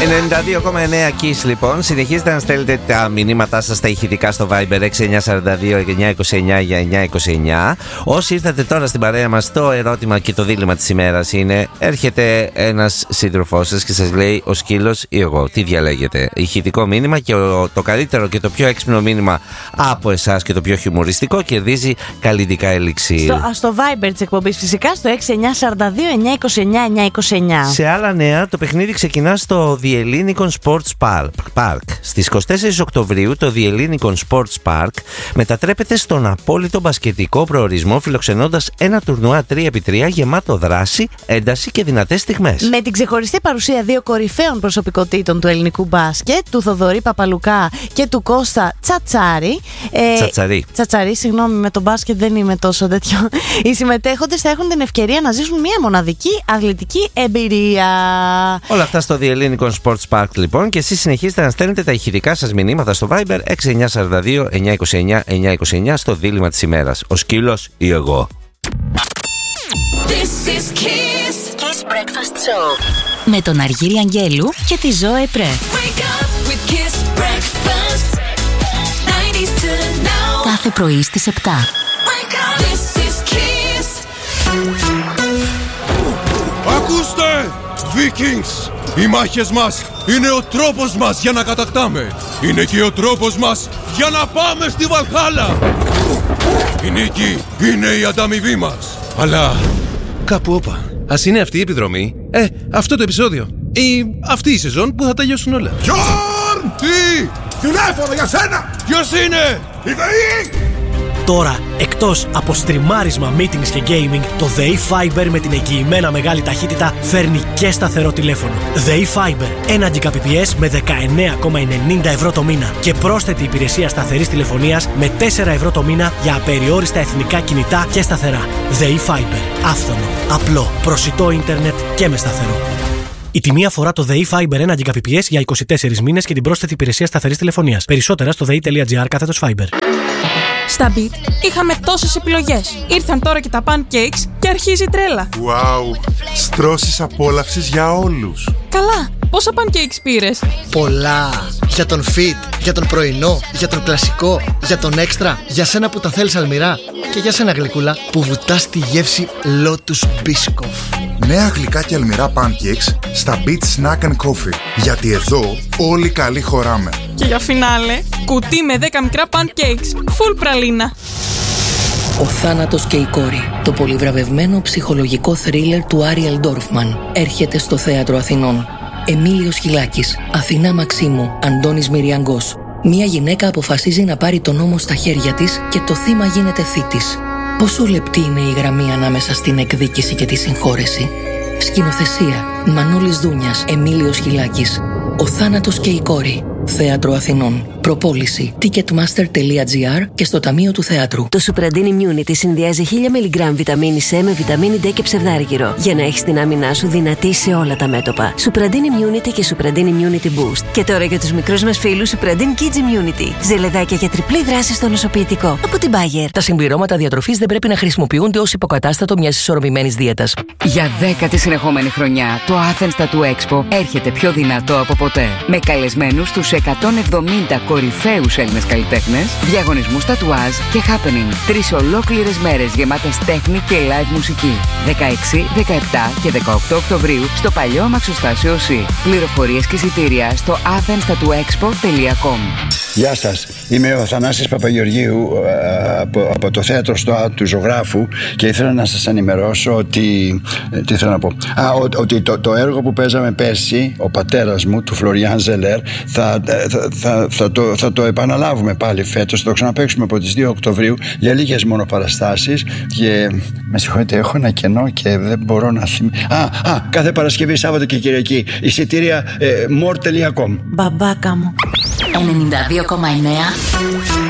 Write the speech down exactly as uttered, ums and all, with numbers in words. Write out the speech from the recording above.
ενενήντα δύο κόμμα εννέα Kiss λοιπόν. Συνεχίζετε να στέλνετε τα μηνύματά σας στα ηχητικά στο Viber έξι εννιά τέσσερα δύο εννιά δύο εννιά για εννιά είκοσι εννιά. Όσοι ήρθατε τώρα στην παρέα μας, το ερώτημα και το δίλημμα της ημέρας είναι: έρχεται ένας σύντροφός σας και σας λέει ο σκύλος ή εγώ. Τι διαλέγετε? Ηχητικό μήνυμα και το καλύτερο και το πιο έξυπνο μήνυμα από εσάς και το πιο χιουμοριστικό κερδίζει καλλιτικά ελιξίρ. Στο, στο Viber της εκπομπής φυσικά, στο έξι εννιά τέσσερα δύο εννιά δύο εννιά εννιά είκοσι εννιά. Σε άλλα νέα, το παιχνίδι ξεκινά στο The Ellinikon Sports Park. Στις είκοσι τέσσερις Οκτωβρίου το The Ellinikon Sports Park μετατρέπεται στον απόλυτο μπασκετικό προορισμό, φιλοξενώντας ένα τουρνουά τρία επί τρία γεμάτο δράση, ένταση και δυνατές στιγμές. Με την ξεχωριστή παρουσία δύο κορυφαίων προσωπικότητων του ελληνικού μπάσκετ, του Θοδωρή Παπαλουκά και του Κώστα Τσατσάρη. Ε, Τσατσαρή. Τσατσαρή, συγγνώμη, με τον μπάσκετ δεν είμαι τόσο τέτοιο. Οι συμμετέχοντες θα έχουν την ευκαιρία να ζήσουν μια μοναδική αθλητική εμπειρία. Όλα αυτά στο The Ellinikon Sports Park λοιπόν, και εσείς συνεχίζετε να στέλνετε τα ηχητικά σας μηνύματα στο Viber έξι εννιά τέσσερα δύο εννιά δύο εννιά εννιά είκοσι εννιά στο δίλημμα της ημέρας. Ο σκύλος ή εγώ. This is Kiss. Kiss Breakfast Show με τον Αργύρη Αγγέλου και τη Ζώε Πρέ. Wake up with Kiss Breakfast. nineties to now. Κάθε πρωί στις επτά. Wake up. This is Kiss. Ακούστε! Vikings! Οι μάχες μας είναι ο τρόπος μας για να κατακτάμε. Είναι και ο τρόπος μας για να πάμε στη Βαλχάλα. Η νίκη είναι η ανταμοιβή μας. Αλλά κάπου όπα. Ας είναι αυτή η επιδρομή, ε, αυτό το επεισόδιο ή αυτή η σεζόν που θα τελειώσουν όλα. Γιόρν! Τι! Τηλέφωνο για σένα! Ποιος είναι? Η ΔΕΗ! Τώρα, εκτός από στριμάρισμα, meetings και gaming, το ΔΕΗ Fiber με την εγγυημένα μεγάλη ταχύτητα φέρνει και σταθερό τηλέφωνο. ΔΕΗ Fiber, ένα Gbps με δεκαεννέα κόμμα ενενήντα ευρώ το μήνα και πρόσθετη υπηρεσία σταθερής τηλεφωνίας με τέσσερα ευρώ το μήνα για απεριόριστα εθνικά κινητά και σταθερά. ΔΕΗ Fiber, άφθονο, απλό, προσιτό ίντερνετ και με σταθερό. Η τιμή αφορά το ΔΕΗ Fiber ένα Gbps για είκοσι τέσσερις μήνες και την πρόσθετη υπηρεσία σταθερής τηλεφωνίας. Περισσότερα στο δei.gr κάθετος Fiber. Στα Beat είχαμε τόσες επιλογές. Ήρθαν τώρα και τα pancakes και αρχίζει η τρέλα. Wow! Στρώσεις απόλαυσης για όλους. Καλά! Πόσα pancakes πήρες? Πολλά! Για τον fit, για τον πρωινό, για τον κλασικό, για τον έξτρα, για σένα που τα θέλεις αλμυρά και για σένα γλυκούλα που βουτάς τη γεύση Lotus Biscoff. Νέα γλυκά και αλμυρά pancakes στα Beat Snack and Coffee. Γιατί εδώ όλοι καλοί χωράμε. Και για φινάλε, κουτί με δέκα μικρά pancakes, full πραλίνα. Ο θάνατος και η κόρη. Το πολυβραβευμένο ψυχολογικό θρίλερ του Άριελ Ντόρφμαν έρχεται στο Θέατρο Αθηνών. Εμίλιος Χιλάκης, Αθηνά Μαξίμου, Αντώνης Μυριαγκός. Μία γυναίκα αποφασίζει να πάρει τον νόμο στα χέρια της και το θύμα γίνεται θήτης. Πόσο λεπτή είναι η γραμμή ανάμεσα στην εκδίκηση και τη συγχώρεση. Σκηνοθεσία Μανώλης Δούνιας, Εμίλιος Χιλάκης. Ο θάνατος και η κόρη. Θέατρο Αθηνών. Προπόληση ticketmaster τελεία gr και στο Ταμείο του Θεάτρου. Το Supradin Immunity συνδυάζει χίλια μιλιγκράμμ βιταμίνη C με βιταμίνη D και ψευδάργυρο για να έχεις την άμυνά σου δυνατή σε όλα τα μέτωπα. Supradin Immunity και Supradin Immunity Boost. Και τώρα για τους μικρούς μας φίλους Supradin Kids Immunity. Ζελεδάκια για τριπλή δράση στο νοσοποιητικό. Από την Bayer. Τα συμπληρώματα διατροφής δεν πρέπει να χρησιμοποιούνται ως υποκατάστατο μιας ισορροπημένης δίαιτας. Για δέκατη συνεχόμενη χρονιά, το Athens Tattoo Expo έρχεται πιο δυνατό από ποτέ. Με καλεσμένους τους εκατόν εβδομήντα κορυφαίους Έλληνες καλλιτέχνες, διαγωνισμούς τατουάζ και happening. Τρεις ολόκληρες μέρες γεμάτες τέχνη και live μουσική. δεκαέξι, δεκαεπτά και δεκαοκτώ Οκτωβρίου στο παλιό αμαξοστάσιο ΣΥ. Πληροφορίες και εισιτήρια στο athens tattoo expo τελεία com. Γεια σας, είμαι ο Θανάσης Παπαγεωργίου από, από το θέατρο στο, του Ζωγράφου και ήθελα να σας ενημερώσω ότι, τι θέλω να πω, Α, ο, ότι το, το έργο που παίζαμε πέρσι, ο πατέρας μου, του Φλωριάν Ζελέρ, θα, θα, θα, θα, το, θα το επαναλάβουμε πάλι φέτος, θα το ξαναπαίξουμε από τις δύο Οκτωβρίου για λίγες μόνο παραστάσεις και με συγχωρείτε, έχω ένα κενό και δεν μπορώ να θυμηθώ. Α, α, κάθε Παρασκευή, Σάββατο και Κυριακή, εισιτήρια ε, more τελεία com. Μπαμπάκα μου. ενενήντα δύο κόμμα εννέα